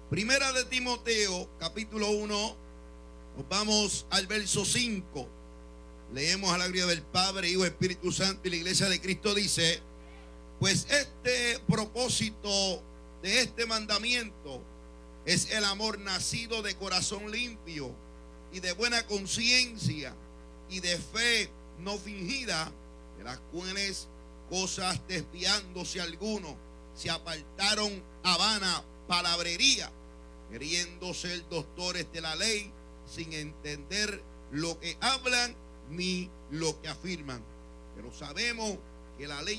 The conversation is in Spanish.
Primera de Timoteo, capítulo 1, nos vamos al verso 5. Leemos a la gloria del Padre, Hijo y Espíritu Santo, y la iglesia de Cristo dice: pues este propósito de este mandamiento es el amor nacido de corazón limpio y de buena conciencia y de fe no fingida, de las cuales cosas desviándose algunos se apartaron a vana palabrería, queriendo ser doctores de la ley sin entender lo que hablan ni lo que afirman. Pero sabemos que la ley